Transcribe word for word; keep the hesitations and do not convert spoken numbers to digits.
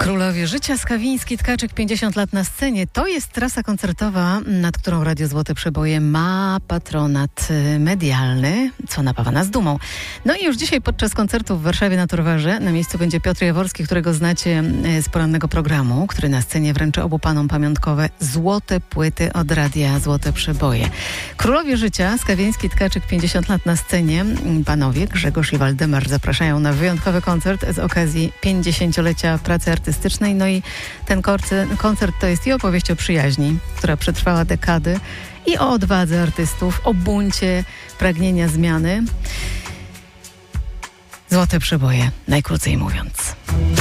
Królowie życia, Skawiński, Tkaczyk, pięćdziesiąt lat na scenie. To jest trasa koncertowa, nad którą Radio Złote Przeboje ma patronat medialny, co napawa nas dumą. No i już dzisiaj podczas koncertu w Warszawie na Turwarze na miejscu będzie Piotr Jaworski, którego znacie z porannego programu, który na scenie wręczy obu panom pamiątkowe złote płyty od Radia Złote Przeboje. Królowie życia, Skawiński, Tkaczyk, pięćdziesiąt lat na scenie. Panowie Grzegorz i Waldemar zapraszają na wyjątkowy koncert z okazji pięćdziesięciolecia pracy artystycznej. No i ten koncert to jest i opowieść o przyjaźni, która przetrwała dekady, i o odwadze artystów, o buncie pragnienia zmiany. Złote Przeboje, najkrócej mówiąc.